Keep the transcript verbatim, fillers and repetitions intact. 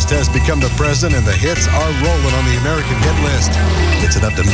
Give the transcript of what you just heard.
has become the president, and the hits are rolling on the American hit list. It's an up to